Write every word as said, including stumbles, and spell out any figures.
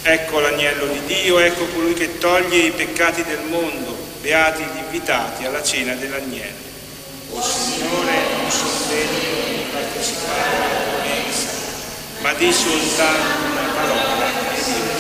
Ecco l'agnello di Dio, ecco colui che toglie i peccati del mondo. Beati gli invitati alla cena dell'agnello. O Signore, non sono degno di partecipare alla tua mensa, ma di soltanto una parola e io